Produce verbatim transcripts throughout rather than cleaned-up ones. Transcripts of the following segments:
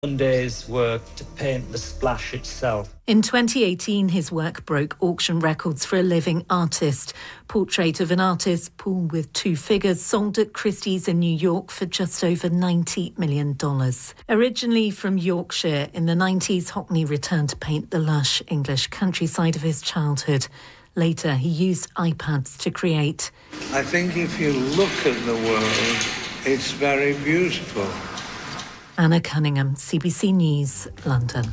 One day's work to paint the splash itself. In twenty eighteen, his work broke auction records for a living artist. Portrait of an artist, Pool with Two Figures, sold at Christie's in New York for just over ninety million dollars. Originally from Yorkshire, in the nineties, Hockney returned to paint the lush English countryside of his childhood. Later, he used iPads to create. I think if you look at the world, it's very beautiful. Anna Cunningham, C B C News, London.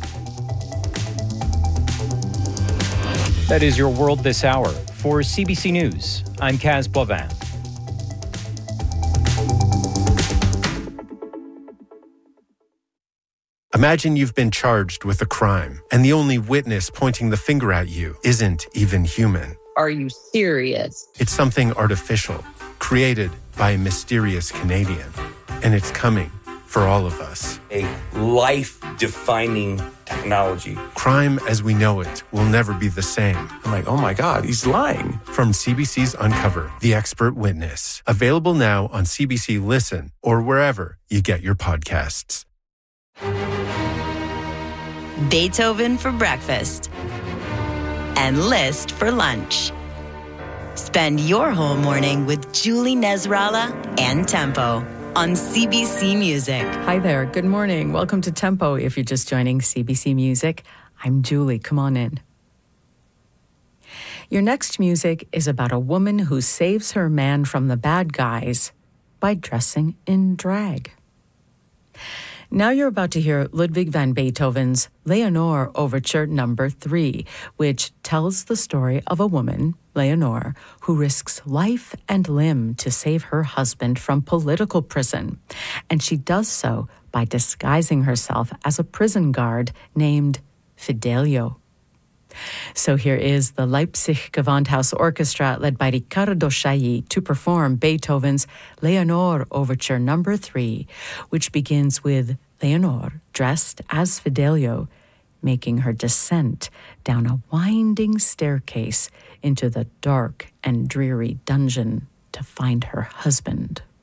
That is your world this hour. For C B C News, I'm Kaz Blavin. Imagine you've been charged with a crime, and the only witness pointing the finger at you isn't even human. Are you serious? It's something artificial, created by a mysterious Canadian. And it's coming for all of us. A life-defining technology. Crime as we know it will never be the same. I'm like, oh my God, he's lying. From C B C's Uncover, The Expert Witness. Available now on C B C Listen or wherever you get your podcasts. Beethoven for breakfast and Liszt for lunch. Spend your whole morning with Julie Nezrala and Tempo on C B C Music. Hi there. Good morning. Welcome to Tempo. If you're just joining C B C Music, I'm Julie. Come on in. Your next music is about a woman who saves her man from the bad guys by dressing in drag. Now you're about to hear Ludwig van Beethoven's Leonore Overture Number Three, which tells the story of a woman, Leonore, who risks life and limb to save her husband from political prison. And she does so by disguising herself as a prison guard named Fidelio. So here is the Leipzig Gewandhaus Orchestra, led by Riccardo Chailly, to perform Beethoven's Leonore Overture Number Three, which begins with Leonore dressed as Fidelio, making her descent down a winding staircase into the dark and dreary dungeon to find her husband.